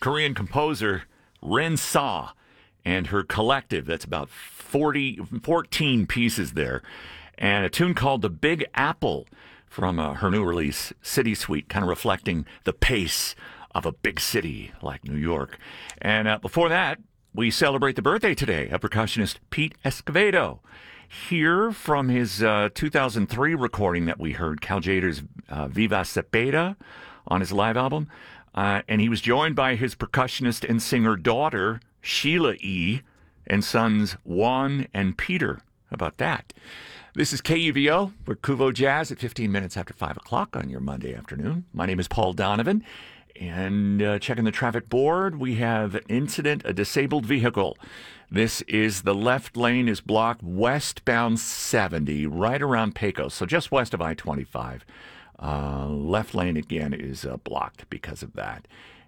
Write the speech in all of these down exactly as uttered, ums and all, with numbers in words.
Korean composer Rin Sa and her collective. That's about forty, fourteen pieces there. And a tune called The Big Apple from uh, her new release, City Suite, kind of reflecting the pace of a big city like New York. And uh, before that, we celebrate the birthday today of percussionist Pete Escovedo. Here from his uh, two thousand three recording that we heard, Cal Tjader's uh, Viva Cepeda on his live album. Uh, and he was joined by his percussionist and singer daughter, Sheila E., and sons Juan and Peter. How about that? This is K U V O. We're Kuvo Jazz at fifteen minutes after five o'clock on your Monday afternoon. My name is Paul Donovan. And uh, checking the traffic board, we have an incident, a disabled vehicle. This is the left lane is blocked westbound seventy, right around Pecos, so just west of I twenty-five. Uh, left lane, again, is uh, blocked because of that.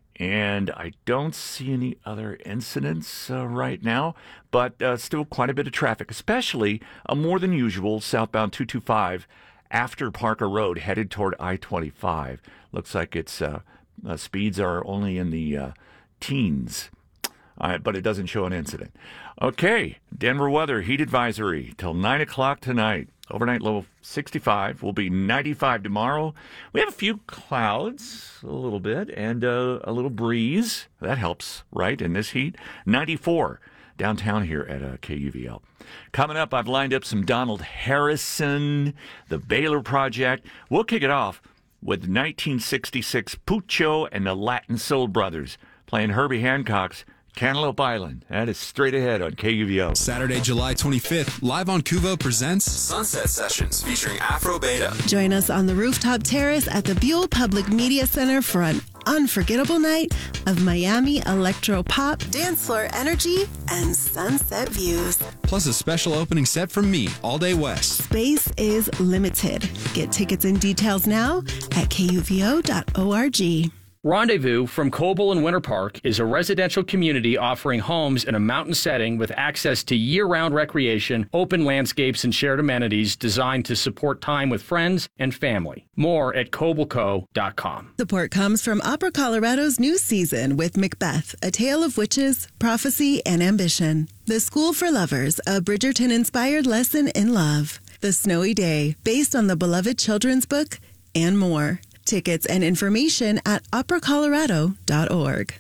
And I don't see any other incidents uh, right now, but uh, still quite a bit of traffic, especially a more than usual southbound two twenty-five after Parker Road headed toward I twenty-five. Looks like it's uh, uh, speeds are only in the uh, teens, uh, but it doesn't show an incident. Okay, Denver weather, heat advisory till nine o'clock tonight. Overnight low sixty-five, will be ninety-five tomorrow. We have a few clouds, a little bit, and uh, a little breeze. That helps, right, in this heat. ninety-four downtown here at uh, K U V L. Coming up, I've lined up some Donald Harrison, the Baylor Project. We'll kick it off with nineteen sixty-six Pucho and the Latin Soul Brothers playing Herbie Hancock's Cantaloupe Island. That is straight ahead on K U V O. Saturday, July twenty-fifth, live on Kuvo presents Sunset Sessions featuring Afro Beta. Join us on the rooftop terrace at the Buell Public Media Center for an unforgettable night of Miami electro pop, dance floor energy, and sunset views. Plus a special opening set from me, All Day West. Space is limited. Get tickets and details now at K U V O dot org. Rendezvous from Coble and Winter Park is a residential community offering homes in a mountain setting with access to year-round recreation, open landscapes, and shared amenities designed to support time with friends and family. More at coble co dot com. Support comes from Opera Colorado's new season with Macbeth, A Tale of Witches, Prophecy, and Ambition. The School for Lovers, a Bridgerton-inspired lesson in love. The Snowy Day, based on the beloved children's book, and more. Tickets and information at opera colorado dot org.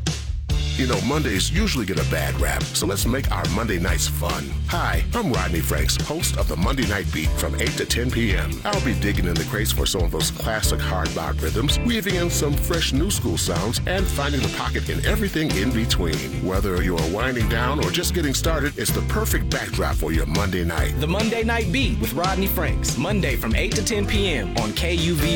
You know, Mondays usually get a bad rap, so let's make our Monday nights fun. Hi, I'm Rodney Franks, host of the Monday Night Beat from eight to ten p.m. I'll be digging in the crates for some of those classic hard bop rhythms, weaving in some fresh new school sounds, and finding the pocket in everything in between. Whether you're winding down or just getting started, it's the perfect backdrop for your Monday night. The Monday Night Beat with Rodney Franks, Monday from eight to ten p.m. on K U V